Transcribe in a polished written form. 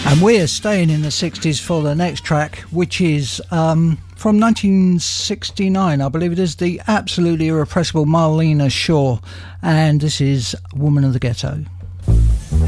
And we're staying in the 60s for the next track, which is from 1969, I believe it is, the absolutely irrepressible Marlena Shaw. And this is Woman of the Ghetto.